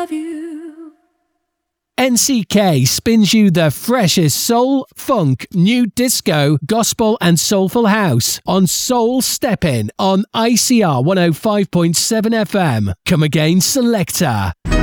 NCK spins you the freshest soul, funk, new disco, gospel and soulful house on Soul Steppin' on ICR 105.7 FM. Come again, selector.